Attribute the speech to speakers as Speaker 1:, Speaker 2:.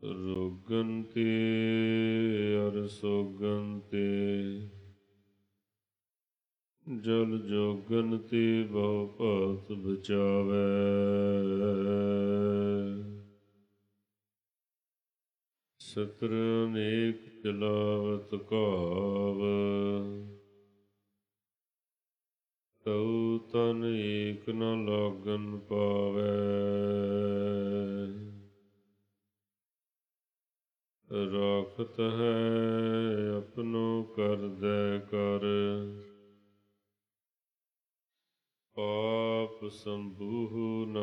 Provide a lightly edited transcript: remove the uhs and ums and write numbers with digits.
Speaker 1: ਰੋਗਨ ਤੇ ਅਰ ਸੋਗਨ ਤੇ ਜਲ ਜੋਗਨ ਤੇ ਬਹੁ ਭਾਂਤ ਬਚਾਵੈ। ਸਤਰ ਅਨੇਕ ਚਲਾਵਤ ਘਾਵ, ਤਉ ਤਨ ਏਕ ਨ ਲਾਗਨ ਪਾਵੈ। ਰਾਖਤ ਹੈ ਆਪਣੋ ਕਰਦੈ ਕਰ, ਪਾਪ ਸੰਭੂਹੁ ਨ